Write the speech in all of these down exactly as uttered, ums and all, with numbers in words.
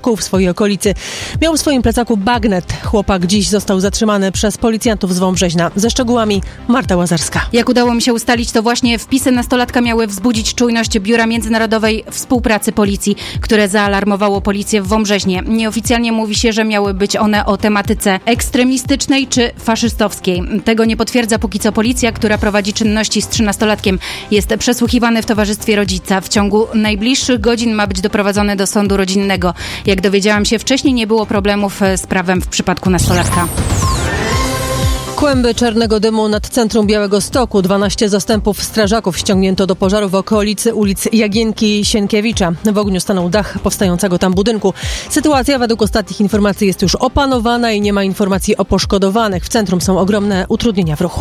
szkół w swojej okolicy. Miał w swoim plecaku bagnet. Chłopak dziś został zatrzymany przez policjantów z Wąbrzeźna. Ze szczegółami Marta Łazarska. Jak udało mi się ustalić, to właśnie wpisy nastolatka miały wzbudzić czujność Biura Międzynarodowej Współpracy Policji, które zaalarmowało policję w Wąbrzeźnie. Nieoficjalnie mówi się, że miały być one o tematyce ekstremistycznej czy faszystowskiej. Tego nie potwierdza póki co policja, która prowadzi czynności z trzynastolatkiem. Jest przesłuchiwany w towarzystwie rodzica. W ciągu najbliższych godzin ma być doprowadzony do sądu rodzinnego. Jak dowiedziałam się wcześniej, nie było problemów z prawem w przypadku nastolatka. Kłęby czarnego dymu nad centrum Białegostoku. dwanaście zastępów strażaków ściągnięto do pożaru w okolicy ulic Jagienki i Sienkiewicza. W ogniu stanął dach powstającego tam budynku. Sytuacja według ostatnich informacji jest już opanowana i nie ma informacji o poszkodowanych. W centrum są ogromne utrudnienia w ruchu.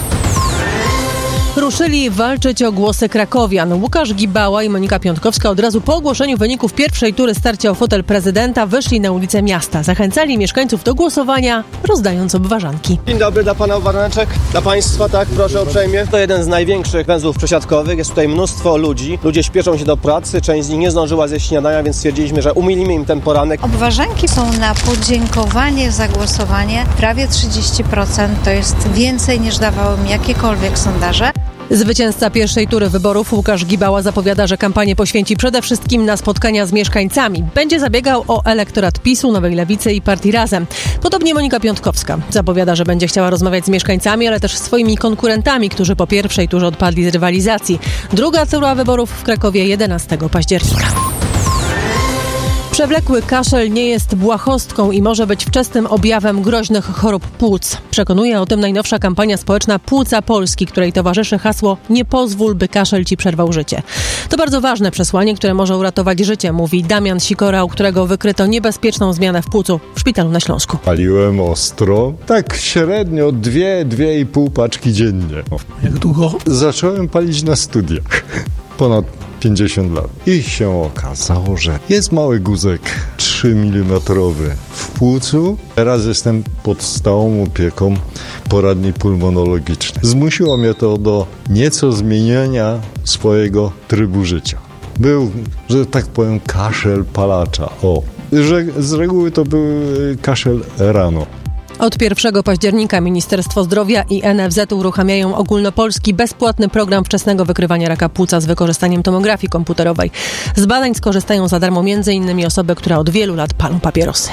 Ruszyli walczyć o głosy krakowian. Łukasz Gibała i Monika Piątkowska od razu po ogłoszeniu wyników pierwszej tury starcia o fotel prezydenta wyszli na ulicę miasta. Zachęcali mieszkańców do głosowania, rozdając obwarzanki. Dzień dobry dla pana obwarzaneczek, dla państwa, tak, proszę uprzejmie. To jeden z największych węzłów przesiadkowych, jest tutaj mnóstwo ludzi. Ludzie śpieszą się do pracy, część z nich nie zdążyła zjeść śniadania, więc stwierdziliśmy, że umilimy im ten poranek. Obwarzanki są na podziękowanie za głosowanie. Prawie trzydzieści procent to jest więcej niż dawały mi jakiekolwiek sondaże. Zwycięzca pierwszej tury wyborów Łukasz Gibała zapowiada, że kampanię poświęci przede wszystkim na spotkania z mieszkańcami. Będzie zabiegał o elektorat PiSu, Nowej Lewicy i Partii Razem. Podobnie Monika Piątkowska zapowiada, że będzie chciała rozmawiać z mieszkańcami, ale też swoimi konkurentami, którzy po pierwszej turze odpadli z rywalizacji. Druga tura wyborów w Krakowie jedenastego października. Przewlekły kaszel nie jest błahostką i może być wczesnym objawem groźnych chorób płuc. Przekonuje o tym najnowsza kampania społeczna Płuca Polski, której towarzyszy hasło „Nie pozwól, by kaszel ci przerwał życie”. To bardzo ważne przesłanie, które może uratować życie, mówi Damian Sikora, u którego wykryto niebezpieczną zmianę w płucu w szpitalu na Śląsku. Paliłem ostro, tak średnio dwie, dwie i pół paczki dziennie. Jak długo? Zacząłem palić na studiach. Ponad pięćdziesiąt lat. I się okazało, że jest mały guzek trzy milimetry w płucu. Teraz jestem pod stałą opieką poradni pulmonologicznej. Zmusiło mnie to do nieco zmienienia swojego trybu życia. Był, że tak powiem, kaszel palacza. O, że z reguły to był kaszel rano. Od pierwszego października Ministerstwo Zdrowia i N F Z uruchamiają ogólnopolski bezpłatny program wczesnego wykrywania raka płuca z wykorzystaniem tomografii komputerowej. Z badań skorzystają za darmo między innymi osoby, które od wielu lat palą papierosy.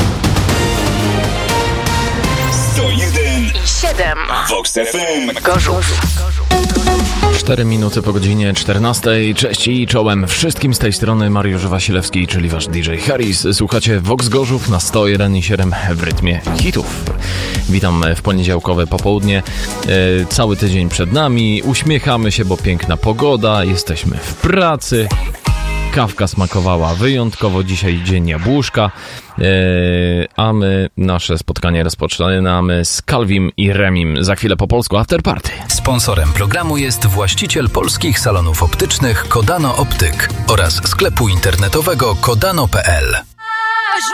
sto jeden i siedem Vox F M Gorzów. cztery minuty po godzinie czternastej. Cześć i czołem wszystkim z tej strony Mariusz Wasilewski, czyli wasz D J Harris. Słuchacie Vox Gorzów na sto jeden i siedem w rytmie hitów. Witam w poniedziałkowe popołudnie. E, cały tydzień przed nami. Uśmiechamy się, bo piękna pogoda. Jesteśmy w pracy. Kawka smakowała wyjątkowo. Dzisiaj dzień jabłuszka. Eee, a my nasze spotkanie rozpoczynamy z Calvim i Remim. Za chwilę po polsku After Party. Sponsorem programu jest właściciel polskich salonów optycznych Kodano Optyk oraz sklepu internetowego kodano kropka p l.